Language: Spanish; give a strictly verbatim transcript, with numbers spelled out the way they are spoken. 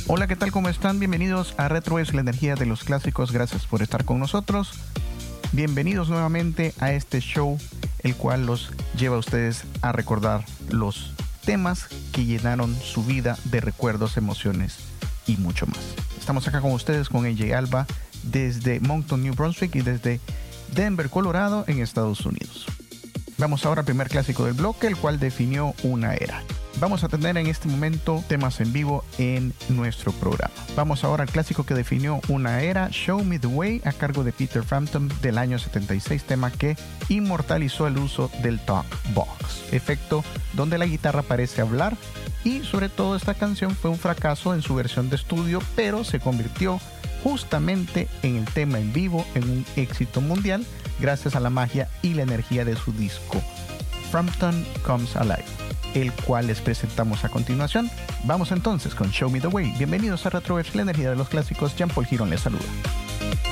Hola, ¿qué tal? ¿Cómo están? Bienvenidos a Retroverse, la energía de los clásicos. Gracias por estar con nosotros. Bienvenidos nuevamente a este show, el cual los lleva a ustedes a recordar los temas que llenaron su vida de recuerdos, emociones y mucho más. Estamos acá con ustedes con A J Alba desde Moncton, New Brunswick, y desde Denver, Colorado, en Estados Unidos. Vamos ahora al primer clásico del bloque, el cual definió una era. Vamos a tener en este momento temas en vivo en nuestro programa. Vamos ahora al clásico que definió una era, Show Me The Way, a cargo de Peter Frampton, del año setenta y seis, tema que inmortalizó el uso del talk box, efecto donde la guitarra parece hablar, y sobre todo esta canción fue un fracaso en su versión de estudio, pero se convirtió justamente en el tema en vivo en un éxito mundial gracias a la magia y la energía de su disco Frampton Comes Alive, el cual les presentamos a continuación. Vamos entonces con Show Me The Way. Bienvenidos a Retroverse, la energía de los clásicos. Jean Paul Girón les saluda.